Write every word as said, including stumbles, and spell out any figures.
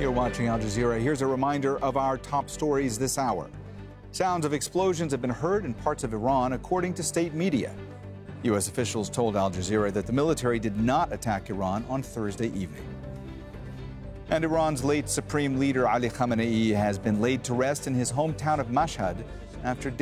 You're watching Al Jazeera. Here's a reminder of our top stories this hour. Sounds of explosions have been heard in parts of Iran, according to state media. U S officials told Al Jazeera that the military did not attack Iran on Thursday evening. And Iran's late supreme leader Ali Khamenei has been laid to rest in his hometown of Mashhad after